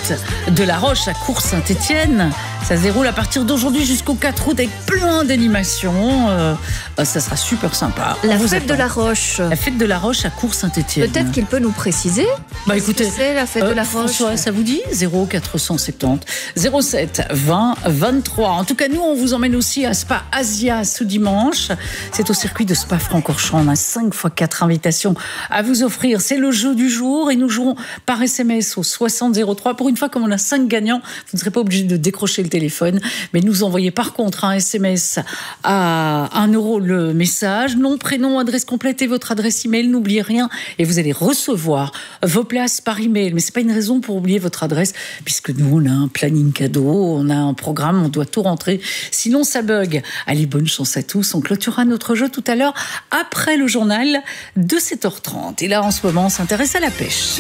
fête de la Roche à Cours-Saint-Étienne. Ça se déroule à partir d'aujourd'hui jusqu'au 4 août avec plein d'animations. Ça sera super sympa. La fête de la Roche. La fête de la Roche à Cours-Saint-Étienne. Peut-être qu'il peut nous préciser. Écoutez, c'est la fête de la Roche. François, ça vous dit 0470 07 20 23. En tout cas, nous, on vous emmène aussi à Spa Asia ce dimanche. C'est au circuit de Spa-Francorchamps. On a 5x4 invitations à vous offrir. C'est le jeu du jour et nous jouerons par SMS au 6003. Pour une fois, comme on a 5 gagnants, vous ne serez pas obligé de décrocher le téléphone, mais nous envoyez par contre un SMS à 1 € le message, nom, prénom, adresse complète et votre adresse email. N'oubliez rien et vous allez recevoir vos places par email. Mais c'est pas une raison pour oublier votre adresse, puisque nous, on a un planning cadeau, on a un programme, on doit tout rentrer. Sinon, ça bug. Allez, bonne chance à tous. On clôturera notre jeu tout à l'heure après le journal de 7h30. Et là, en ce moment, on s'intéresse à la pêche.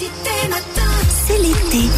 C'est l'été.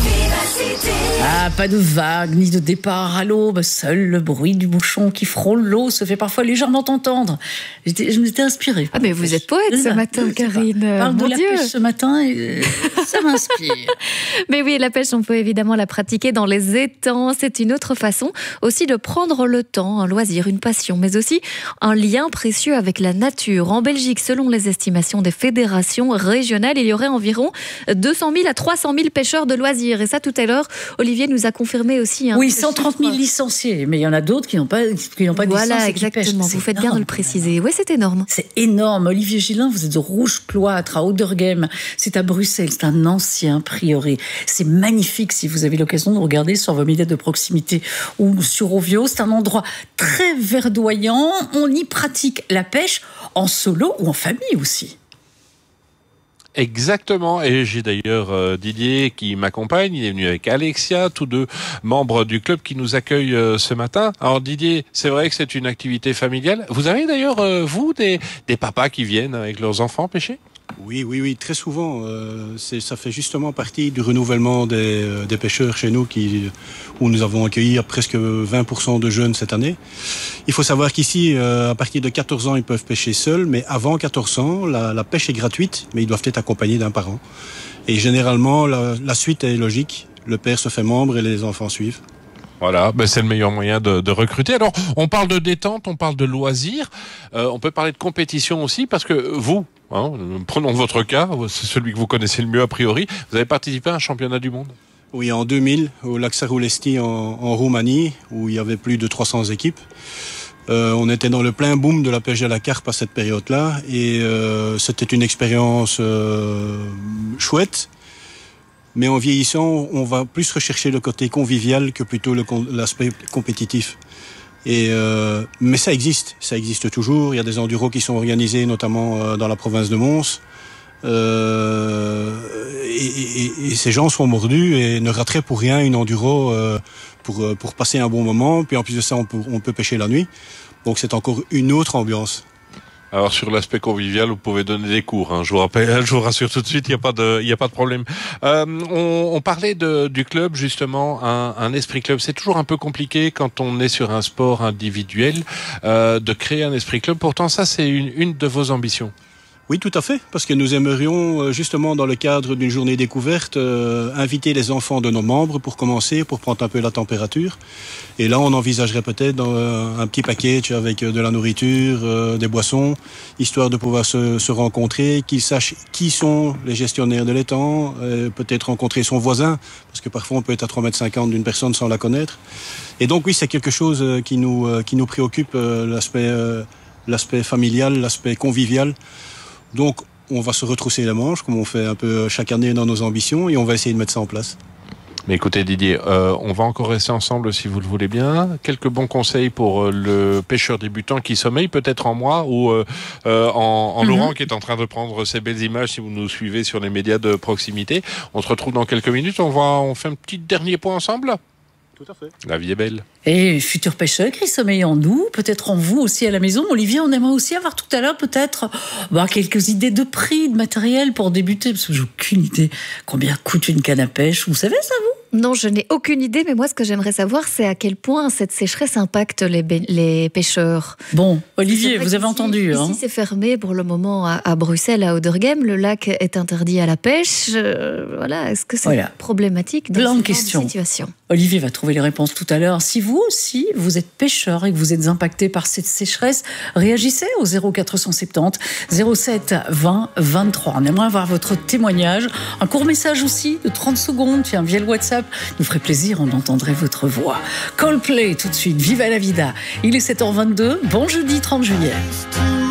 Ah, pas de vagues ni de départ à l'aube. Seul le bruit du bouchon qui frôle l'eau se fait parfois légèrement entendre. Je m'étais inspirée. Ah, mais vous êtes poète ce matin, Karine. Parle de la pêche ce matin et ça m'inspire. Mais oui, la pêche, on peut évidemment la pratiquer dans les étangs. C'est une autre façon aussi de prendre le temps, un loisir, une passion, mais aussi un lien précieux avec la nature. En Belgique, selon les estimations des fédérations régionales, il y aurait environ 200 000 à 300 000 pêcheurs de loisirs. Et ça, tout à l'heure, Olivier nous a confirmé aussi. Oui, 130 000 licenciés, mais il y en a d'autres qui n'ont pas de licence. Voilà, exactement. Vous faites bien de le préciser. Oui, c'est énorme. C'est énorme. Olivier Gillin, vous êtes de Rouge-Cloître, à Ouderghem. C'est à Bruxelles. C'est un ancien prieuré. C'est magnifique si vous avez l'occasion de regarder sur vos médias de proximité ou sur Ovio. C'est un endroit très verdoyant. On y pratique la pêche en solo ou en famille aussi. Exactement, et j'ai d'ailleurs Didier qui m'accompagne, il est venu avec Alexia, tous deux membres du club qui nous accueillent ce matin. Alors Didier, c'est vrai que c'est une activité familiale. Vous avez d'ailleurs, vous, des papas qui viennent avec leurs enfants pêcher ? Oui, très souvent. Ça fait justement partie du renouvellement des pêcheurs chez nous où nous avons accueilli presque 20% de jeunes cette année. Il faut savoir qu'ici, à partir de 14 ans, ils peuvent pêcher seuls, mais avant 14 ans, la pêche est gratuite, mais ils doivent être accompagnés d'un parent. Et généralement, la suite est logique. Le père se fait membre et les enfants suivent. Voilà, c'est le meilleur moyen de recruter. Alors, on parle de détente, on parle de loisirs, on peut parler de compétition aussi, parce que vous, prenons votre cas, c'est celui que vous connaissez le mieux a priori, vous avez participé à un championnat du monde. Oui, en 2000, au lac Saroulesti en Roumanie, où il y avait plus de 300 équipes. On était dans le plein boom de la pêche à la carpe à cette période-là, et c'était une expérience chouette. Mais en vieillissant, on va plus rechercher le côté convivial que plutôt l'aspect compétitif. Mais ça existe toujours. Il y a des enduros qui sont organisés, notamment dans la province de Mons. Et ces gens sont mordus et ne rateraient pour rien une enduro pour passer un bon moment. Puis en plus de ça, on peut pêcher la nuit. Donc c'est encore une autre ambiance. Alors sur l'aspect convivial, vous pouvez donner des cours. Je vous rappelle, je vous rassure tout de suite, il y a pas de problème. On parlait du club justement, un esprit club. C'est toujours un peu compliqué quand on est sur un sport individuel de créer un esprit club. Pourtant, ça c'est une de vos ambitions. Oui, tout à fait, parce que nous aimerions justement dans le cadre d'une journée découverte inviter les enfants de nos membres pour commencer, pour prendre un peu la température. Et là, on envisagerait peut-être un petit package avec de la nourriture, des boissons, histoire de pouvoir se rencontrer, qu'ils sachent qui sont les gestionnaires de l'étang, peut-être rencontrer son voisin, parce que parfois on peut être à 3,50 m d'une personne sans la connaître. Et donc oui, c'est quelque chose qui nous préoccupe, l'aspect familial, l'aspect convivial. Donc, on va se retrousser les manches, comme on fait un peu chaque année dans nos ambitions, et on va essayer de mettre ça en place. Mais écoutez Didier, on va encore rester ensemble si vous le voulez bien. Quelques bons conseils pour le pêcheur débutant qui sommeille peut-être en moi ou en Laurent qui est en train de prendre ces belles images si vous nous suivez sur les médias de proximité. On se retrouve dans quelques minutes, on fait un petit dernier point ensemble. Tout à fait. La vie est belle. Et futurs pêcheurs qui sommeillent en nous, peut-être en vous aussi à la maison. Olivier, on aimerait aussi avoir tout à l'heure peut-être quelques idées de prix, de matériel pour débuter, parce que j'ai aucune idée combien coûte une canne à pêche. Vous savez ça, vous ? Non, je n'ai aucune idée, mais moi, ce que j'aimerais savoir, c'est à quel point cette sécheresse impacte les pêcheurs. Bon, Olivier, vous avez entendu. Ici, c'est fermé pour le moment à Bruxelles, à Oudergem. Le lac est interdit à la pêche. Voilà, est-ce que c'est problématique dans plein de questions. Situation. Olivier va trouver les réponses tout à l'heure. Si vous aussi, vous êtes pêcheur et que vous êtes impacté par cette sécheresse, réagissez au 0470 07 20 23. On aimerait avoir votre témoignage. Un court message aussi de 30 secondes, tiens, via le WhatsApp. Nous ferait plaisir, on entendrait votre voix. Coldplay tout de suite, Viva la vida. Il est 7h22, bon jeudi 30 juillet.